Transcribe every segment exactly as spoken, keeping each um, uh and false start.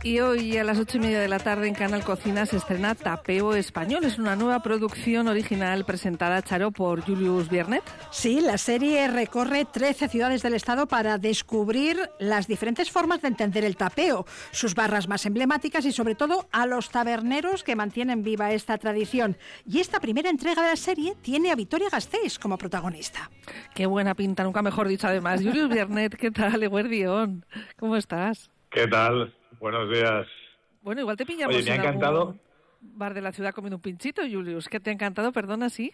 Y hoy a las ocho y media de la tarde en Canal Cocina se estrena Tapeo Español. Es una nueva producción original presentada, Charo, por Julius Biernet. Sí, la serie recorre trece ciudades del estado para descubrir las diferentes formas de entender el tapeo, sus barras más emblemáticas y sobre todo a los taberneros que mantienen viva esta tradición. Y esta primera entrega de la serie tiene a Vitoria Gasteiz como protagonista. Qué buena pinta, nunca mejor dicho además. Julius Biernet, ¿qué tal? Eguerdión, ¿cómo estás? ¿Qué tal? Buenos días. Bueno, igual te pillamos Oye, me ha en encantado. algún bar de la ciudad comiendo un pinchito, Julius. ¿Qué te ha encantado? Perdona, ¿sí?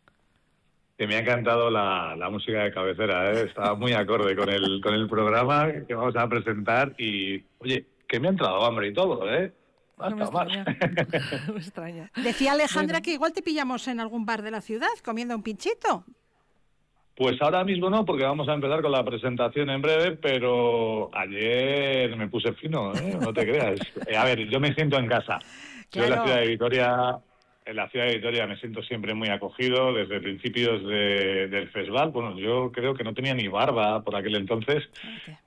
Que me ha encantado la, la música de cabecera, ¿eh? Estaba muy acorde con el con el programa que vamos a presentar y, oye, que me ha entrado hambre y todo, ¿eh? No me extraña. No me extraña. Decía Alejandra Bueno. que igual te pillamos en algún bar de la ciudad comiendo un pinchito. Pues ahora mismo no, porque vamos a empezar con la presentación en breve, pero ayer me puse fino, ¿eh? No te creas. Eh, a ver, yo me siento en casa. Yo en la Claro. ciudad de Vitoria, en la ciudad de Vitoria me siento siempre muy acogido desde principios de, del festival. Bueno, yo creo que no tenía ni barba por aquel entonces. Okay.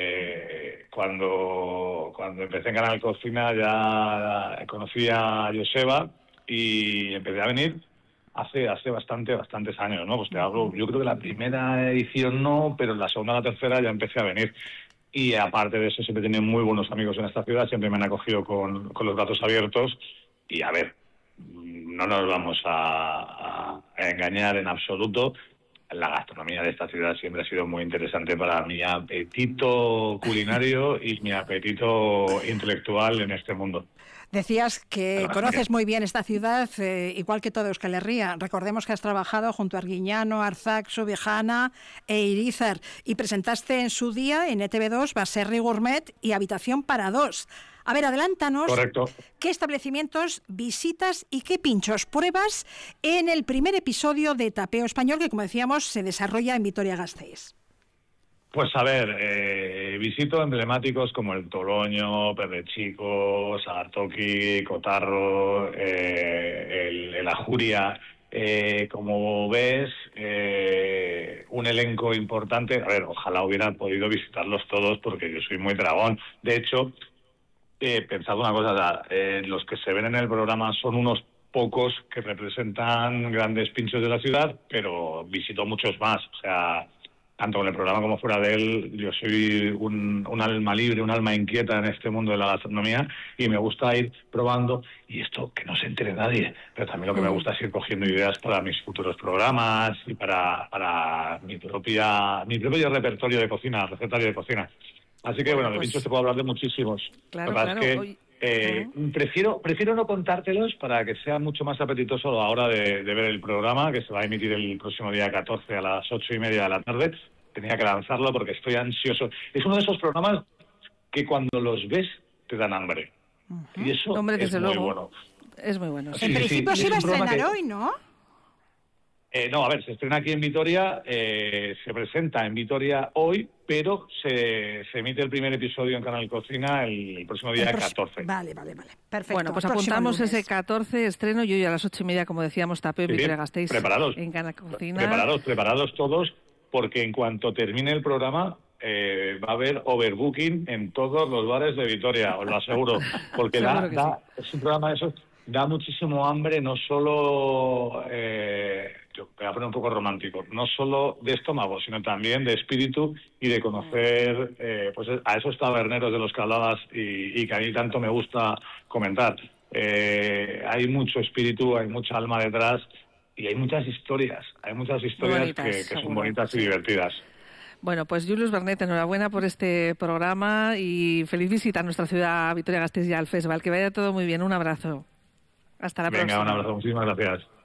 Eh, cuando, cuando empecé en Canal Cocina ya conocí a Joseba y empecé a venir hace hace bastante, bastantes años, ¿no? Pues te hablo, yo creo que la primera edición no, pero en la segunda o la tercera ya empecé a venir. Y aparte de eso, siempre he tenido muy buenos amigos en esta ciudad, siempre me han acogido con, con los brazos abiertos. Y a ver, no nos vamos a, a engañar en absoluto. La gastronomía de esta ciudad siempre ha sido muy interesante para mi apetito culinario y mi apetito intelectual en este mundo. Decías que Además, conoces muy bien esta ciudad, eh, igual que toda Euskal Herria. Recordemos que has trabajado junto a Arguiñano, Arzac, Subijana e Irizar y presentaste en su día en E T V dos Baserri Gourmet y Habitación para dos. A ver, adelántanos. Correcto. ¿Qué establecimientos visitas y qué pinchos pruebas en el primer episodio de Tapeo Español que, como decíamos, se desarrolla en Vitoria-Gasteiz? Pues a ver, eh, visito emblemáticos como el Toloño, Perrechico, Sagartoki, Cotarro, eh, el, el Ajuria. Eh, como ves, eh, un elenco importante. A ver, ojalá hubiera podido visitarlos todos porque yo soy muy dragón. De hecho, he pensado una cosa, eh, los que se ven en el programa son unos pocos que representan grandes pinchos de la ciudad, pero visito muchos más. O sea, tanto en el programa como fuera de él, yo soy un, un alma libre, un alma inquieta en este mundo de la gastronomía y me gusta ir probando, y esto que no se entere nadie, pero también lo que me gusta es ir cogiendo ideas para mis futuros programas y para, para mi propia mi propio repertorio de cocina, recetario de cocina. Así que bueno, de pues, pinchos te puedo hablar de muchísimos. Claro, Lo que pasa claro. es que Hoy... eh, uh-huh. prefiero prefiero no contártelos para que sea mucho más apetitoso a la hora de, de ver el programa, que se va a emitir el próximo día catorce a las ocho y media de la tarde. Tenía que lanzarlo porque estoy ansioso. Es uno de esos programas que cuando los ves te dan hambre. Uh-huh. Y eso Hombre, es muy luego. bueno. Es muy bueno. Sí, en sí, principio sí, se iba a estrenar que... hoy, ¿no? Eh, no, a ver, se estrena aquí en Vitoria, eh, se presenta en Vitoria hoy, pero se, se emite el primer episodio en Canal Cocina el, el próximo día el pros... catorce. Vale, vale, vale. Perfecto. Bueno, pues apuntamos ese catorce estreno y hoy a las ocho y media, como decíamos, Tapeo, sí, Vitoria Gasteiz preparados, en Canal Cocina. Preparados, preparados todos, porque en cuanto termine el programa eh, va a haber overbooking en todos los bares de Vitoria, os lo aseguro, porque da, da, sí. Es un programa de esos, da muchísimo hambre, no solo... Eh, yo voy a poner un poco romántico, no solo de estómago, sino también de espíritu y de conocer eh, pues a esos taberneros de los que hablabas y, y que a mí tanto me gusta comentar. Eh, hay mucho espíritu, hay mucha alma detrás y hay muchas historias, hay muchas historias bonitas, que, que son seguro, bonitas sí. y divertidas. Bueno, pues Julius Biernet, enhorabuena por este programa y feliz visita a nuestra ciudad, Vitoria-Gasteiz, y al festival. Que vaya todo muy bien, un abrazo. Hasta la Venga, próxima. Un abrazo, muchísimas gracias.